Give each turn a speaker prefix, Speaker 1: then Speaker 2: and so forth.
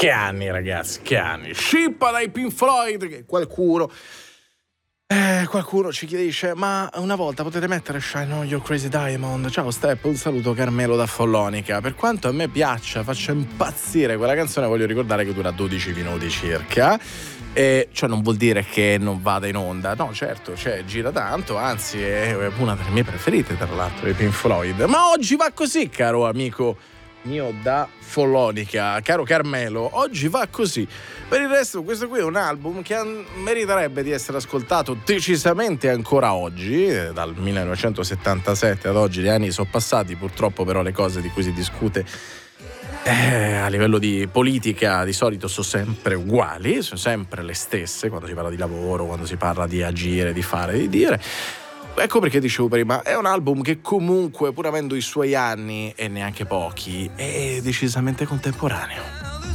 Speaker 1: Che anni, ragazzi, che anni. Scippa dai Pink Floyd, che qualcuno ci dice: ma una volta potete mettere Shine On Your Crazy Diamond? Ciao Step, un saluto Carmelo da Follonica. Per quanto a me piaccia, faccia impazzire quella canzone, voglio ricordare che dura 12 minuti circa. E cioè non vuol dire che non vada in onda, no, certo, cioè gira tanto, anzi è una delle mie preferite, tra l'altro, di Pink Floyd. Ma oggi va così, caro amico mio da Follonica, caro Carmelo, oggi va così. Per il resto questo qui è un album che meriterebbe di essere ascoltato decisamente ancora oggi, dal 1977 ad oggi. Gli anni sono passati, purtroppo però le cose di cui si discute a livello di politica di solito sono sempre uguali, sono sempre le stesse quando si parla di lavoro, quando si parla di agire, di fare, di dire. Ecco perché dicevo prima, è un album che comunque, pur avendo i suoi anni e neanche pochi, è decisamente contemporaneo.